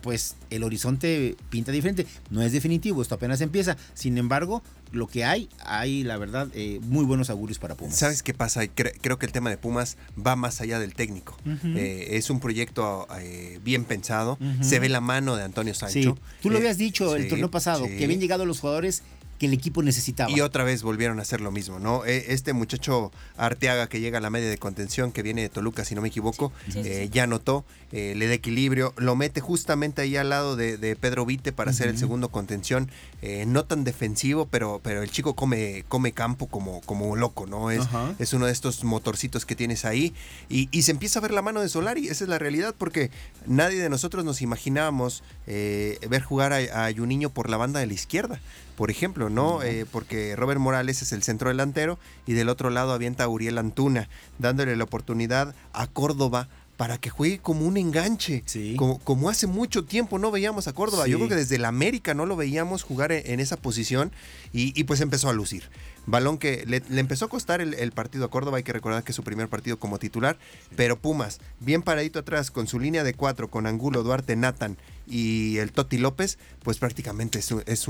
pues el horizonte pinta diferente. No es definitivo, esto apenas empieza. Sin embargo, lo que hay la verdad, muy buenos augurios para Pumas. ¿Sabes qué pasa? Creo que el tema de Pumas va más allá del técnico. Es un proyecto bien pensado. Se ve la mano de Antonio Sancho. Sí. Tú lo habías dicho el torneo pasado, que habían llegado los jugadores que el equipo necesitaba. Y otra vez volvieron a hacer lo mismo, ¿no? Este muchacho Arteaga, que llega a la media de contención, que viene de Toluca, si no me equivoco, ya anotó, le da equilibrio, lo mete justamente ahí al lado de Pedro Vite para hacer el segundo contención, no tan defensivo, pero el chico come campo como loco, ¿no? Es uno de estos motorcitos que tienes ahí, y se empieza a ver la mano de Solari. Esa es la realidad, porque nadie de nosotros nos imaginábamos ver jugar a Juninho por la banda de la izquierda, por ejemplo, ¿no? Porque Robert Morales es el centro delantero y del otro lado avienta a Uriel Antuna, dándole la oportunidad a Córdoba para que juegue como un enganche, como hace mucho tiempo no veíamos a Córdoba. Yo creo que desde el América no lo veíamos jugar en esa posición, y pues empezó a lucir. Balón que le empezó a costar el partido a Córdoba. Hay que recordar que es su primer partido como titular, pero Pumas, bien paradito atrás, con su línea de 4, con Angulo, Duarte, Nathan y el Toti López, pues prácticamente es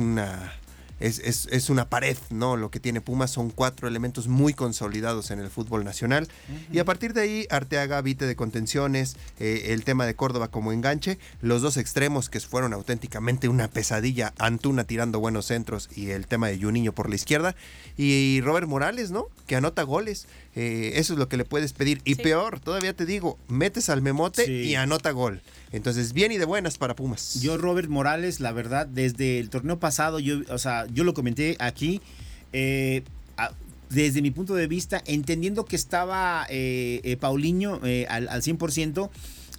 una pared, ¿no? Lo que tiene Pumas son 4 elementos muy consolidados en el fútbol nacional. Y a partir de ahí, Arteaga, Vite de contenciones, el tema de Córdoba como enganche, los dos extremos que fueron auténticamente una pesadilla, Antuna tirando buenos centros y el tema de Juninho por la izquierda, y Robert Morales, ¿no? Que anota goles. Eso es lo que le puedes pedir. Y peor, todavía te digo, metes al Memote y anota gol. Entonces, bien y de buenas para Pumas. Yo, Robert Morales, la verdad, desde el torneo pasado, yo lo comenté aquí, desde mi punto de vista, entendiendo que estaba Paulinho al 100%,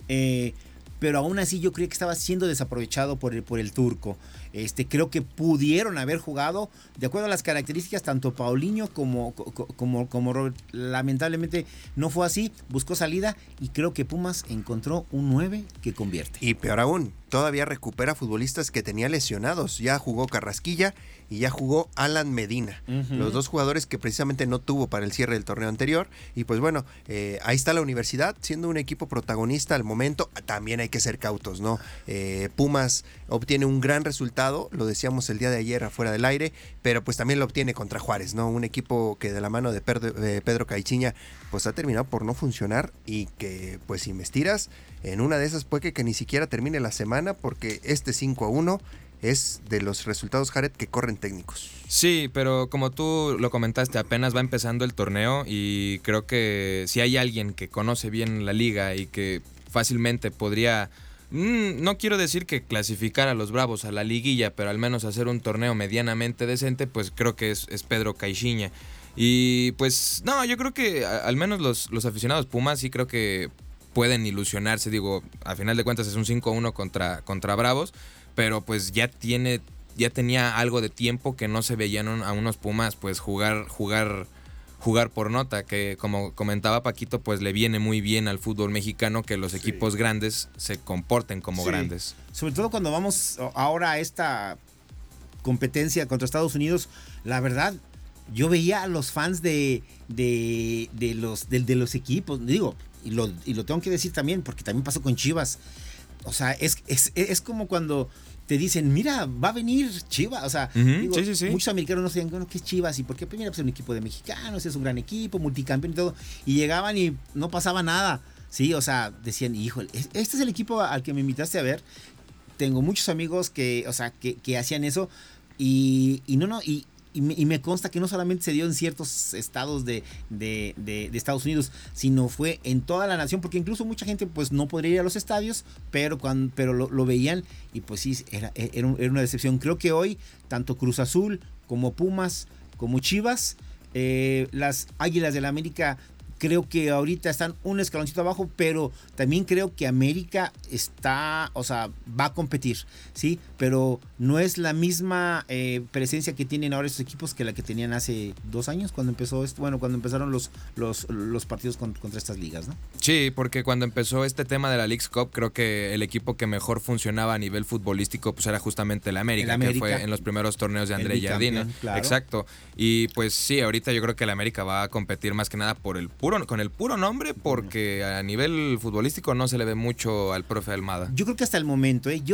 pero aún así yo creí que estaba siendo desaprovechado por el turco. Creo que pudieron haber jugado de acuerdo a las características tanto Paulinho como Robert. Lamentablemente no fue así, buscó salida y creo que Pumas encontró un 9 que convierte. Y peor aún, todavía recupera futbolistas que tenía lesionados. Ya jugó Carrasquilla y ya jugó Alan Medina, los dos jugadores que precisamente no tuvo para el cierre del torneo anterior. Y pues bueno, ahí está la Universidad siendo un equipo protagonista al momento. También hay que ser cautos, ¿no? Pumas obtiene un gran resultado, lo decíamos el día de ayer afuera del aire, pero pues también lo obtiene contra Juárez, ¿no? Un equipo que de la mano de Pedro Caixinha pues ha terminado por no funcionar, y que pues si me estiras, en una de esas puede que ni siquiera termine la semana, porque 5-1 es de los resultados, Jared, que corren técnicos. Sí, pero como tú lo comentaste, apenas va empezando el torneo, y creo que si hay alguien que conoce bien la liga y que fácilmente podría, no quiero decir que clasificar a los Bravos a la liguilla, pero al menos hacer un torneo medianamente decente, pues creo que es Pedro Caixinha. Y pues no, yo creo que al menos los aficionados Pumas sí creo que pueden ilusionarse. Digo, a final de cuentas es un 5-1 contra Bravos, pero pues ya tenía algo de tiempo que no se veían a unos Pumas pues jugar por nota, que como comentaba Paquito, pues le viene muy bien al fútbol mexicano que los equipos grandes se comporten como grandes. Sobre todo cuando vamos ahora a esta competencia contra Estados Unidos, la verdad, yo veía a los fans de los equipos, digo, y lo tengo que decir también, porque también pasó con Chivas. O sea, es como cuando te dicen, mira, va a venir Chivas. O sea, muchos americanos no sabían, bueno, ¿qué es Chivas? ¿Y por qué? Pues mira, pues es un equipo de mexicanos, es un gran equipo, multicampeón y todo. Y llegaban y no pasaba nada. Sí, o sea, decían, híjole, este es el equipo al que me invitaste a ver. Tengo muchos amigos que hacían eso. Y me consta que no solamente se dio en ciertos estados de Estados Unidos, sino fue en toda la nación, porque incluso mucha gente pues no podría ir a los estadios, pero lo veían, y pues sí, era una decepción. Creo que hoy, tanto Cruz Azul como Pumas, como Chivas, las Águilas del América, creo que ahorita están un escaloncito abajo, pero también creo que América va a competir, ¿sí? Pero no es la misma presencia que tienen ahora estos equipos que la que tenían hace 2 años, cuando empezaron los partidos contra estas ligas, ¿no? Sí, porque cuando empezó este tema de la Leagues Cup, creo que el equipo que mejor funcionaba a nivel futbolístico pues era justamente el América, que fue en los primeros torneos de André Jardine. Claro. Exacto. Y pues sí, ahorita yo creo que el América va a competir más que nada con el puro nombre, porque a nivel futbolístico no se le ve mucho al profe Almada. Yo creo que hasta el momento,